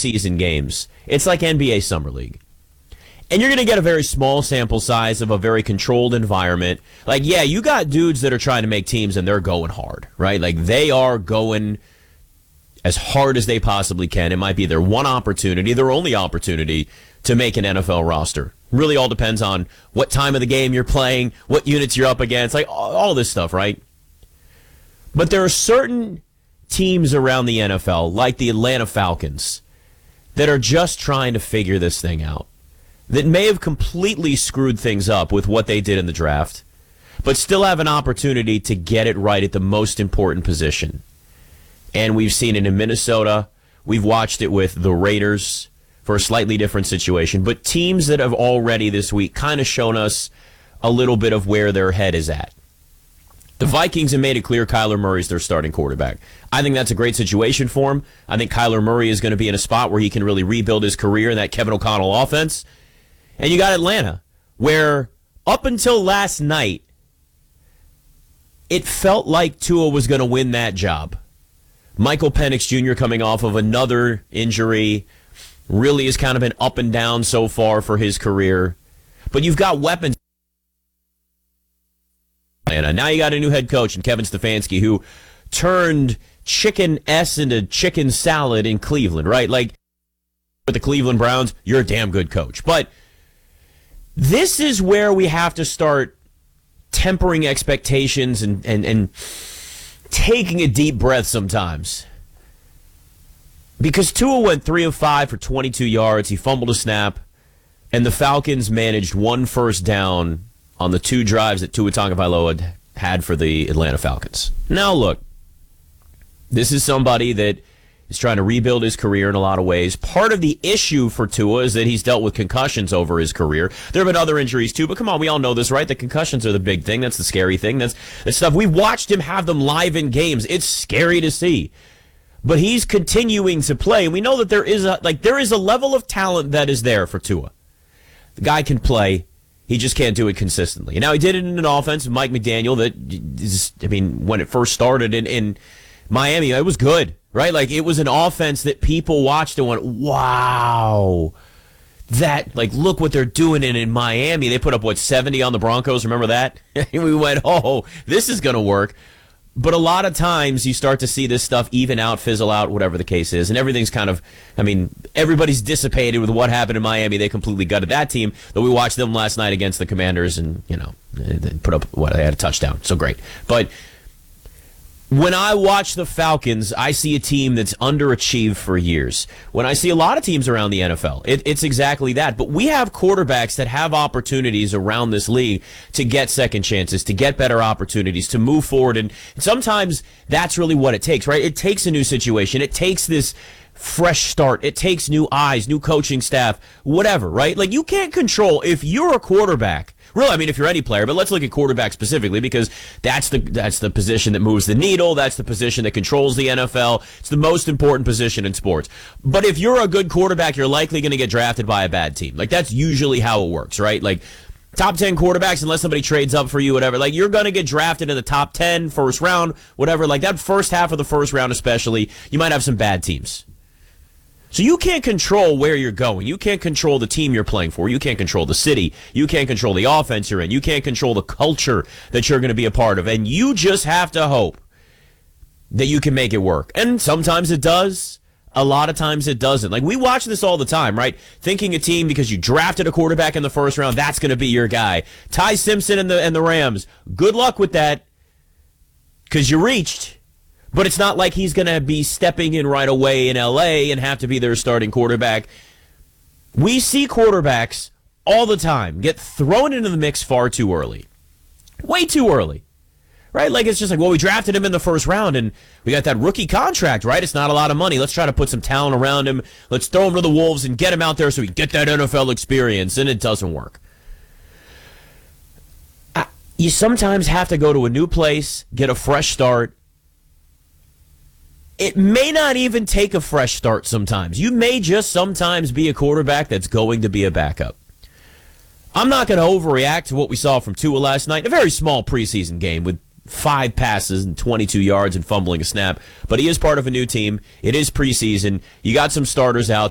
preseason games, it's like NBA Summer League. And you're going to get a very small sample size of a very controlled environment. Like, yeah, you got dudes that are trying to make teams and they're going hard, right? Like, they are going as hard as they possibly can. It might be their one opportunity, their only opportunity to make an NFL roster. Really all depends on what time of the game you're playing, what units you're up against, like all this stuff, right? But there are certain teams around the NFL, like the Atlanta Falcons, that are just trying to figure this thing out, that may have completely screwed things up with what they did in the draft, but still have an opportunity to get it right at the most important position. And we've seen it in Minnesota. We've watched it with the Raiders for a slightly different situation. But teams that have already this week kind of shown us a little bit of where their head is at. The Vikings have made it clear Kyler Murray's their starting quarterback. I think that's a great situation for him. I think Kyler Murray is going to be in a spot where he can really rebuild his career in that Kevin O'Connell offense. And you got Atlanta, where up until last night, it felt like Tua was going to win that job. Michael Penix Jr. coming off of another injury, really has kind of been up and down so far for his career. But you've got weapons. And now you got a new head coach in Kevin Stefanski, who turned chicken S into chicken salad in Cleveland, right? Like, with the Cleveland Browns, you're a damn good coach. But this is where we have to start tempering expectations and taking a deep breath sometimes. Because Tua went 3 of 5 for 22 yards. He fumbled a snap. And the Falcons managed one first down on the 2 drives that Tua Tagovailoa had for the Atlanta Falcons. Now, look, this is somebody that is trying to rebuild his career in a lot of ways. Part of the issue for Tua is that he's dealt with concussions over his career. There have been other injuries, too, but come on, we all know this, right? The concussions are the big thing. That's the scary thing. That's the stuff. We've watched him have them live in games. It's scary to see. But he's continuing to play. We know that there is a level of talent that is there for Tua. The guy can play. He just can't do it consistently. And now he did it in an offense with Mike McDaniel that is, I mean, when it first started in Miami, it was good, right? Like, it was an offense that people watched and went, wow, that, like, look what they're doing in Miami. They put up, 70 on the Broncos? Remember that? And we went, oh, this is going to work. But a lot of times you start to see this stuff even out, fizzle out, whatever the case is. And everything's kind of, I mean, everybody's dissipated with what happened in Miami. They completely gutted that team. Though we watched them last night against the Commanders and, they put up, they had a touchdown. So great. But when I watch the Falcons, I see a team that's underachieved for years. When I see a lot of teams around the NFL, it's exactly that. But we have quarterbacks that have opportunities around this league to get second chances, to get better opportunities, to move forward. And sometimes that's really what it takes, right? It takes a new situation. It takes this fresh start. It takes new eyes, new coaching staff, whatever, right? Like, you can't control, if you're a quarterback, really, I mean, if you're any player, but let's look at quarterback specifically because that's the position that moves the needle. That's the position that controls the NFL. It's the most important position in sports. But if you're a good quarterback, you're likely going to get drafted by a bad team. Like, that's usually how it works, right? Like, top 10 quarterbacks, unless somebody trades up for you, whatever, like, you're going to get drafted in the top 10, first round, whatever. Like, that first half of the first round especially, you might have some bad teams. So you can't control where you're going. You can't control the team you're playing for. You can't control the city. You can't control the offense you're in. You can't control the culture that you're going to be a part of. And you just have to hope that you can make it work. And sometimes it does. A lot of times it doesn't. Like, we watch this all the time, right? Thinking a team, because you drafted a quarterback in the first round, that's going to be your guy. Ty Simpson and the Rams, good luck with that because you reached. But it's not like he's going to be stepping in right away in L.A. and have to be their starting quarterback. We see quarterbacks all the time get thrown into the mix far too early. Way too early. Right? Like, it's just like, well, we drafted him in the first round, and we got that rookie contract, right? It's not a lot of money. Let's try to put some talent around him. Let's throw him to the Wolves and get him out there so he can get that NFL experience, and it doesn't work. You sometimes have to go to a new place, get a fresh start. It may not even take a fresh start sometimes. You may just sometimes be a quarterback that's going to be a backup. I'm not going to overreact to what we saw from Tua last night. A very small preseason game with 5 passes and 22 yards and fumbling a snap. But he is part of a new team. It is preseason. You got some starters out